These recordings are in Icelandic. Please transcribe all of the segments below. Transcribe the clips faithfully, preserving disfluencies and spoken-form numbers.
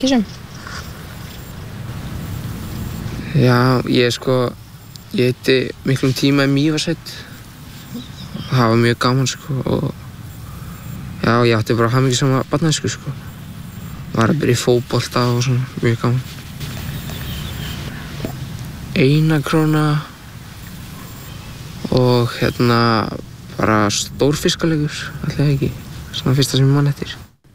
Kísum. Já, ég sko, ég hitti miklum tíma í Mývatnssveit. Það var mjög gaman sko og já, ég átti bara hamingjusama barnæsku sko. Var að byrja í fótbolta og svona, mjög gaman. Eina króna og hérna bara stórfiskalegur, alltaf ekki. Svona fyrsta sem ég man eftir.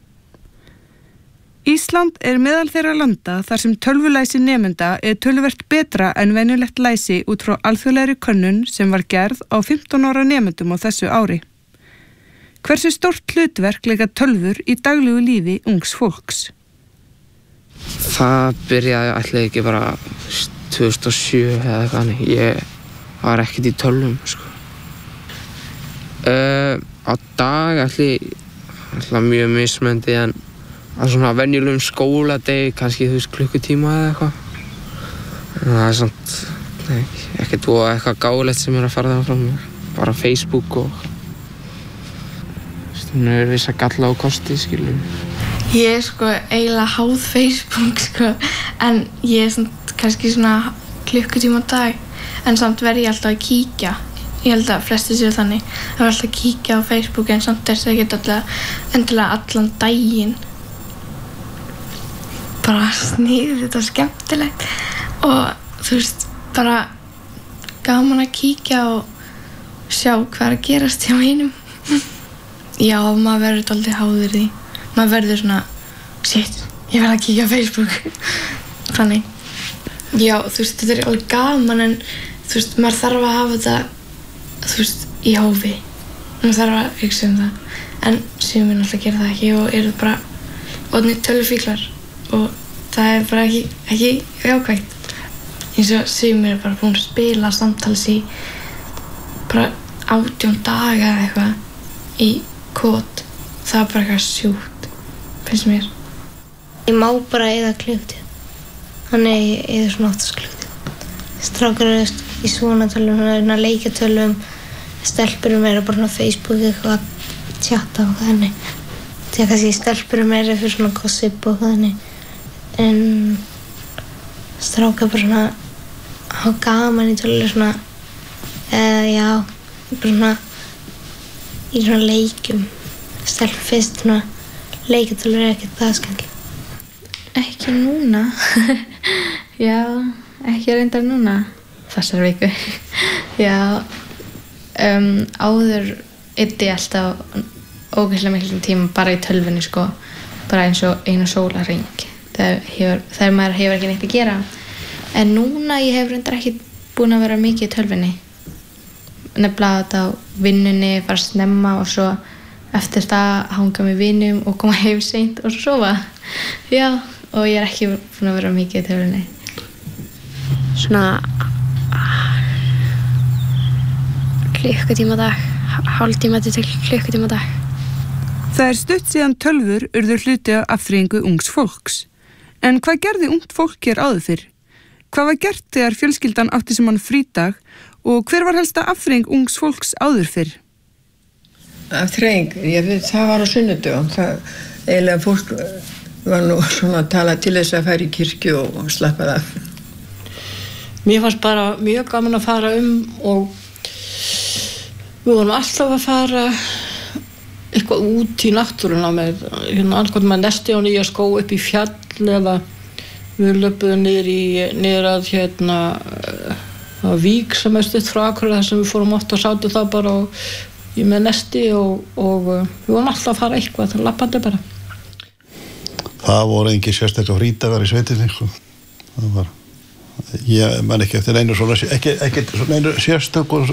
Ísland er meðal þeirra landa þar sem tölvulæsi nemenda er töluvert betra en venjulegt læsi út frá alþjóðlegri könnun sem var gerð á fimmtán ára nemendum á þessu ári. Hversu stórt hlutverk leika tölvur í daglegu lífi ungs fólks? Það byrjaði alltaf ekki bara tvö þúsund og sjö eða eitthvað hannig. Ég var ekkert í tölvum, sko. Uh, á dag alltaf mjög mismunandi en að svona venjulegum skóladegi, kannski þú veist klukkutíma eða eitthvað. En það er samt, nei, ekkert og eitthvað gáðlegt sem er að fara það frá mér. Bara Facebook og stundum er viss að galla á kosti, skiljum. Ég er sko eiginlega háð Facebook sko, en ég er samt kannski svona klukkutíma á dag, en samt verð ég alltaf að kíkja. Ég held að flestir séu þannig. Það var alltaf að kíkja á Facebook en samt er það ekki alltaf endilega allan daginn. Bara sniðið, þetta var skemmtilegt og þú veist, bara gaman að kíkja og sjá hvað er að gerast hjá hinum. Já, maður verður dálítið háður því. Maður verður svona, shit, ég verð að kíkja á Facebook. Þannig. Já, þú veist, þetta er alveg gaman en þú veist, maður þarf að hafa þetta, þú veist, í hófi. Maður þarf að hugsa um það. En sumir náttúrulega gera það ekki og eru bara orðnir tölvufíklar. Og það er bara ekki, ekki jákvægt. Eins og sumir er bara búin að spila samtals í bara átján daga eða eitthvað í kód. Það er bara eitthvað sjúkt, finnst mér. Ég má bara eyða klukkutíma. Þannig ég eyði svona oftast klukkutíma. Strákar eru í svona tölvum, svona leikjatölvum. Stelpur eru meira bara svona Facebook eitthvað að tjatta og þannig. Þegar kannski stelpur eru meira fyrir svona gossip og þannig. En strákar bara svona hafa gaman í tölvu svona eða já, bara svona í svona leikjum. Stelpur fyrst svona leikjatölvur er ekkert það skemmtilega. Ekki núna. Já, ekki reyndar núna. Þessar viku. Já, um, áður eyddi ég alltaf ógeðslega miklum tíma bara í tölvunni sko, bara eins og einu sólarhring. Þegar, hefur, þegar maður hefur ekki neitt að gera. En núna ég hef reyndar ekki búin að vera mikið í tölvunni. Nefnilega þetta á vinnunni, fara snemma og svo eftir það hanga með vinum og koma heim seint og svo sofa. Já, og ég er ekki búin að vera mikið í tölvunni. Svona klukkutíma á dag, hálftíma til klukkutíma á dag. Það er stutt síðan tölvur urðu hluti af afþreyingu ungs fólks. En hvað gerði ungt fólk hér áður fyrr? Hvað var gert þegar fjölskyldan átti sem hann frídag og hver var helsta afþreying ungs fólks áður fyrr? Afþreying, ég veit, það var á sunnudögum. Það eiginlega fólk var nú svona að tala til þess að fara í kirkju og slappa það. Mér fannst bara mjög gaman að fara um og við vorum alltaf að fara eitthvað út í náttúruna með hérna annað með nesti á nýja skó upp í fjall eða við löpuðum niður í niður að hérna að vík sem er stutt frá Akureyri þar sem við fórum oft og sátum það bara og, í með nesti og, og við vorum alltaf að fara eitthvað það lappandi bara. Það voru engin sérstaklega frídagar í sveitinni sko. Það var ég man ekki eftir neinu svona ekki ekki svona neinu sérstöku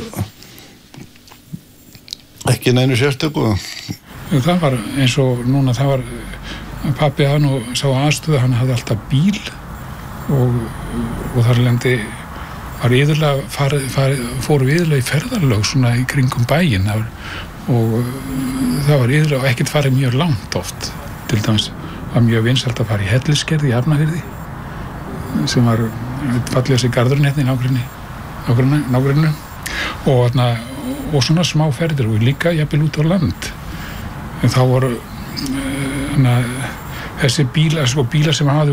ekki neinu sérstöku. Það var eins og núna það var pabbi hann og sá aðstöðu, hann hafði alltaf bíl og, og þar lendi var yðurlega farið, farið, fóru yðurlega í ferðarlög svona í kringum bæinn og, og það var yðurlega ekkert farið mjög langt oft. Til dæmis var mjög vinsælt að fara í Hellisgerði í Hafnarfirði sem var fallegasti garðurinn hérna í nágrenni, nágrenni, nágrenni og, þarna, og svona smá ferðir og líka jafnvel út á land. En þá voru hana, þessi bílar, sko, bílar sem hafði